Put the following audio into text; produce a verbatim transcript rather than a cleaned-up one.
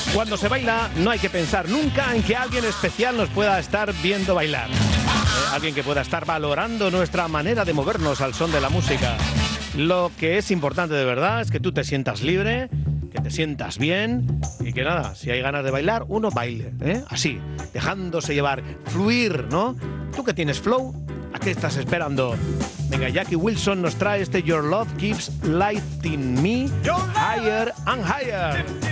Cuando se baila no hay que pensar nunca en que alguien especial nos pueda estar viendo bailar. Eh, alguien que pueda estar valorando nuestra manera de movernos al son de la música. Lo que es importante de verdad es que tú te sientas libre, que te sientas bien y que nada, si hay ganas de bailar, uno baile, ¿eh? Así, dejándose llevar, fluir, ¿no? Tú que tienes flow, ¿a qué estás esperando? Venga, Jackie Wilson nos trae este Your Love Keeps Lighting Me Higher and Higher.